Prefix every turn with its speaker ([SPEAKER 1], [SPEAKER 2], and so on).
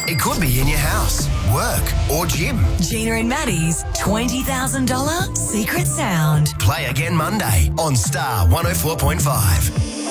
[SPEAKER 1] It could be in your house, work or gym.
[SPEAKER 2] Gina and Maddie's $20,000 secret sound.
[SPEAKER 1] Play again Monday on Star 104.5.